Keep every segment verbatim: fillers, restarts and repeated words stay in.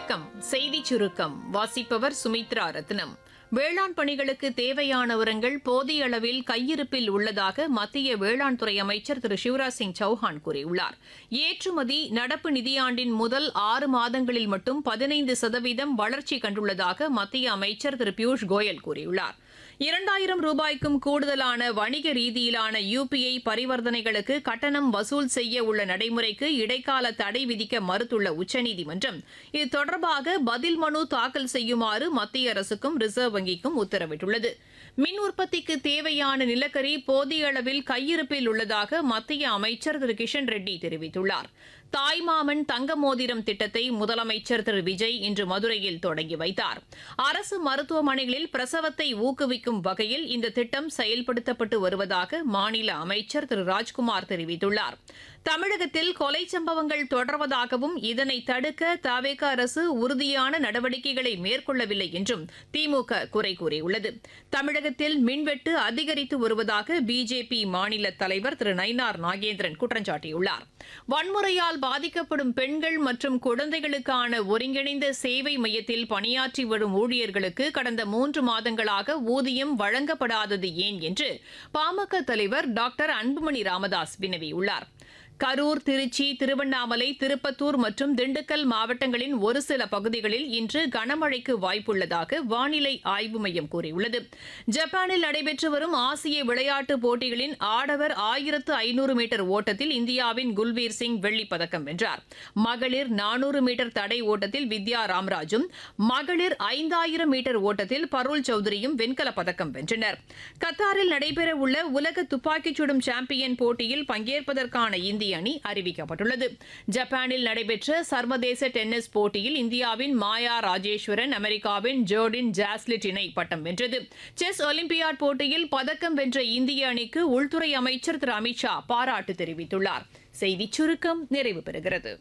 வணக்கம். செய்திச் சுருக்கம் வாசிப்பவர் சுமித்ரா ரத்னம். வேளாண் பணிகளுக்கு தேவையான உரங்கள் போதிய அளவில் கையிருப்பில் உள்ளதாக மத்திய வேளாண் துறை அமைச்சர் திரு சிவராஜ் சிங் சௌஹான் கூறியுள்ளார். ஏற்றுமதி நடப்பு நிதியாண்டின் முதல் ஆறு மாதங்களில் மட்டும் பதினைந்து சதவீதம் வளர்ச்சி கண்டுள்ளதாக மத்திய அமைச்சர் திரு பியூஷ் கோயல் கூறியுள்ளார். இரண்டாயிரம் ரூபாய்க்கும் கூடுதலான வணிக ரீதியிலான யுபிஐ பரிவர்த்தனைகளுக்கு கட்டணம் வசூல் செய்ய உள்ள நடைமுறைக்கு இடைக்கால தடை விதிக்க மறுத்துள்ள உச்சநீதிமன்றம் இது தொடர்பாக பதில் மனு தாக்கல் செய்யுமாறு மத்திய அரசுக்கும் ரிசர்வ் வங்கிக்கும் உத்தரவிட்டுள்ளது. மின் உற்பத்திக்கு தேவையான நிலக்கரி போதிய அளவில் கையிருப்பில் உள்ளதாக மத்திய அமைச்சர் திரு கிஷன் ரெட்டி தெரிவித்துள்ளார். தாய்மாமன் தங்க மோதிரம் திட்டத்தை முதலமைச்சர் திரு விஜய் இன்று மதுரையில் தொடங்கி வைத்தார். அரசு மருத்துவமனைகளில் பிரசவத்தை ஊக்குவிக்கும் வகையில் இந்த திட்டம் செயல்படுத்தப்பட்டு வருவதாக மாநில அமைச்சர் திரு ராஜ்குமார் தெரிவித்துள்ளார். தமிழகத்தில் கொலை சம்பவங்கள் தொடர்வதாகவும் இதனை தடுக்க தவேக அரசு உறுதியான நடவடிக்கைகளை மேற்கொள்ளவில்லை என்றும் திமுக குறை கூறியுள்ளது. தமிழகத்தில் மின்வெட்டு அதிகரித்து வருவதாக பிஜேபி மாநில தலைவர் திரு நயினார் நாகேந்திரன் குற்றம் சாட்டியுள்ளார். வன்முறையால் பாதிக்கப்படும் பெண்கள் மற்றும் குழந்தைகளுக்கான ஒருங்கிணைந்த சேவை மையத்தில் பணியாற்றி வரும் ஊழியர்களுக்கு கடந்த மூன்று மாதங்களாக ஊதியம் வழங்கப்படாதது ஏன் என்று பாமக தலைவர் டாக்டர் அன்புமணி ராமதாஸ் வினவியுள்ளார். கரூர், திருச்சி, திருவண்ணாமலை, திருப்பத்தூர் மற்றும் திண்டுக்கல் மாவட்டங்களின் ஒரு சில பகுதிகளில் இன்று கனமழைக்கு வாய்ப்புள்ளதாக வானிலை ஆய்வு மையம் கூறியுள்ளது. ஜப்பானில் நடைபெற்று வரும் ஆசிய விளையாட்டுப் போட்டிகளின் ஆடவர் ஆயிரத்து ஐநூறு மீட்டர் ஓட்டத்தில் இந்தியாவின் குல்பீர் சிங் வெள்ளிப்பதக்கம் வென்றார். மகளிர் நானூறு மீட்டர் தடை ஓட்டத்தில் வித்யா ராம்ராஜும், மகளிர் ஐந்தாயிரம் மீட்டர் ஓட்டத்தில் பருள் சௌத்ரியும் வெண்கலப் பதக்கம் வென்றனர். கத்தாரில் நடைபெறவுள்ள உலக துப்பாக்கிச் சுடும் சாம்பியன் போட்டியில் பங்கேற்பதற்கான இந்திய அணி அறிவிக்கப்பட்டுள்ளது. ஜப்பானில் நடைபெற்ற சர்வதேச டென்னிஸ் போட்டியில் இந்தியாவின் மாயா ராஜேஸ்வரன் அமெரிக்காவின் ஜோர்டின் ஜாஸ்லிட் இணை பட்டம் வென்றது. செஸ் ஒலிம்பியாட் போட்டியில் பதக்கம் வென்ற இந்திய அணிக்கு உள்துறை அமைச்சர் திரு அமித்ஷா பாராட்டு தெரிவித்துள்ளார். செய்திச் சுருக்கம் நிறைவு பெறுகிறது.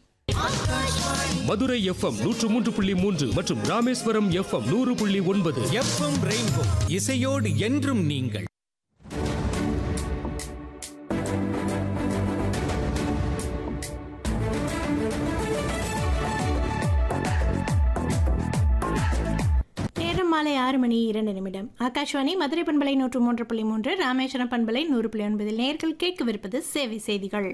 மதுரை எஃப்எம் நூற்று மூன்று புள்ளி மூன்று மற்றும் ராமேஸ்வரம் எஃப்எம் நூறு புள்ளி ஒன்பது. எஃப்எம் ரெயின்போ இசையோடு என்றும் நீங்கள். மாலை ஆறு மணி இரண்டு நிமிடம். ஆகாஷ்வாணி மதுரை பண்பலை நூற்று மூன்று புள்ளி மூன்று, ராமேஸ்வரம் பண்பலை நூறு புள்ளி ஒன்பதில் நேர்கள் கேட்கவிருப்பது சேவை செய்திகள்.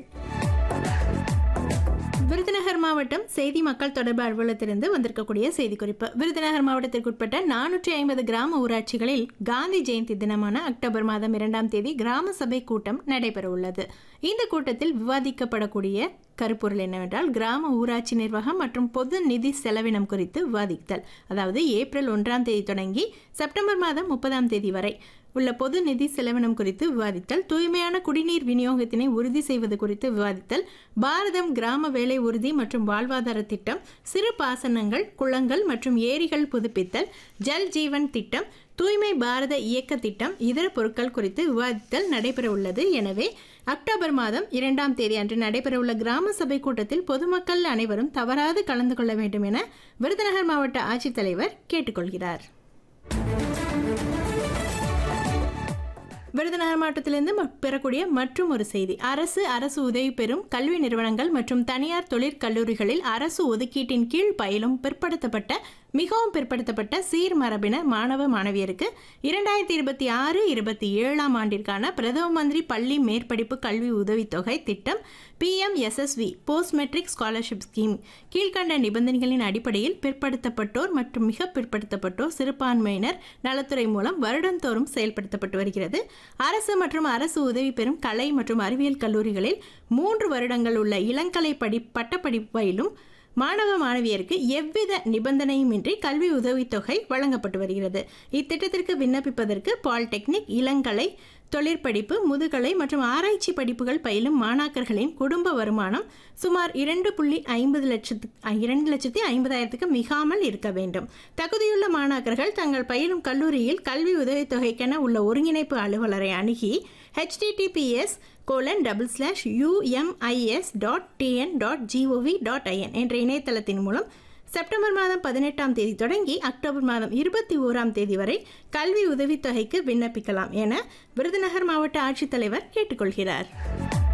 விருதுநகர் மாவட்டம் செய்தி மக்கள் தொடர்பு அலுவலகத்திலிருந்து வந்திருக்கக்கூடிய செய்திக்குறிப்பு. விருதுநகர் மாவட்டத்திற்குட்பட்ட நானூற்றி ஐம்பது கிராம ஊராட்சிகளில் காந்தி ஜெயந்தி தினமான அக்டோபர் மாதம் இரண்டாம் தேதி கிராம சபை கூட்டம் நடைபெற உள்ளது. இந்த கூட்டத்தில் விவாதிக்கப்படக்கூடிய கருப்பொருள் என்னவென்றால் கிராம ஊராட்சி நிர்வாகம் மற்றும் பொது நிதி செலவினம் குறித்து விவாதித்தல். அதாவது ஏப்ரல் ஒன்றாம் தேதி தொடங்கி செப்டம்பர் மாதம் முப்பதாம் தேதி வரை உள்ள பொது நிதி செலவினம் குறித்து விவாதித்தல், தூய்மையான குடிநீர் விநியோகத்தினை உறுதி செய்வது குறித்து விவாதித்தல், பாரதம் கிராம வேலை உறுதி மற்றும் வாழ்வாதார திட்டம், சிறு பாசனங்கள், குளங்கள் மற்றும் ஏரிகள் புதுப்பித்தல், ஜல் ஜீவன் திட்டம், தூய்மை பாரத இயக்க திட்டம், இதர பொருட்கள் குறித்து விவாதித்தல் நடைபெற உள்ளது. எனவே அக்டோபர் மாதம் இரண்டாம் தேதி அன்று நடைபெறவுள்ள கிராம சபை கூட்டத்தில் பொதுமக்கள் அனைவரும் தவறாது கலந்து கொள்ள வேண்டும் என விருதுநகர் மாவட்ட ஆட்சித்தலைவர் கேட்டுக்கொள்கிறார். விருதுநகர் மாவட்டத்திலிருந்து பெறக்கூடிய மற்றும் ஒரு செய்தி. அரசு அரசு உதவி பெறும் கல்வி நிறுவனங்கள் மற்றும் தனியார் தொழிற்கல்லூரிகளில் அரசு ஒதுக்கீட்டின் கீழ் பயிலும் பிற்படுத்தப்பட்ட மிகவும் பிற்படுத்தப்பட்ட சீர்மரபின மாணவ மாணவியருக்கு இரண்டாயிரத்தி இருபத்தி ஆறு இருபத்தி ஏழாம் ஆண்டிற்கான பிரதம மந்திரி பள்ளி மேற்படிப்பு கல்வி உதவித்தொகை திட்டம் B M S S we post matric scholarship scheme கீழ்கண்ட நிபந்தனைகளின் அடிப்படையில் பிற்படுத்தப்பட்டோர் மற்றும் மிக பிற்படுத்தப்பட்டோர் சிறுபான்மையினர் நலத்துறை மூலம் வருடந்தோறும் செயல்படுத்தப்பட்டு வருகிறது. அரசு மற்றும் அரசு உதவி பெறும் கலை மற்றும் அறிவியல் கல்லூரிகளில் மூன்று வருடங்கள் உள்ள இளங்கலை படி பட்டப்படிப்பு பயிலும் மாணவ மாணவியருக்கு எவ்வித நிபந்தனையுமின்றி கல்வி உதவித்தொகை வழங்கப்பட்டு வருகிறது. இத்திட்டத்திற்கு விண்ணப்பிப்பதற்கு பாலிடெக்னிக், இளங்கலை, தொழிற்படிப்பு, முதுகலை மற்றும் ஆராய்ச்சி படிப்புகள் பயிலும் மாணாக்கர்களின் குடும்ப வருமானம் சுமார் இரண்டு புள்ளி ஐம்பது லட்சத்து இரண்டு லட்சத்தி ஐம்பதாயிரத்துக்கு மிகாமல் இருக்க வேண்டும். தகுதியுள்ள மாணாக்கர்கள் தங்கள் பயிலும் கல்லூரியில் கல்வி உதவித்தொகைக்கென உள்ள ஒருங்கிணைப்பு அலுவலரை அணுகி HTTPS colon double slash UMIS dot TN dot gov dot IN என்ற இணையதளத்தின் மூலம் செப்டம்பர் மாதம் பதினெட்டாம் தேதி தொடங்கி அக்டோபர் மாதம் இருபத்தி ஓராம் தேதி வரை கல்வி உதவித்தொகைக்கு விண்ணப்பிக்கலாம் என விருதுநகர் மாவட்ட ஆட்சித்தலைவர் கேட்டுக்கொள்கிறார்.